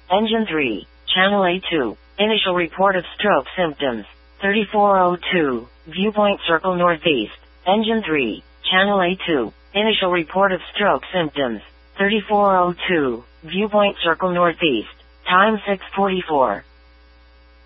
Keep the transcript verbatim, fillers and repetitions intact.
Engine three, Channel A two, initial report of stroke symptoms, thirty-four oh two, viewpoint circle northeast. Engine three, Channel A two, initial report of stroke symptoms, thirty-four oh two, viewpoint circle northeast. Time six forty-four.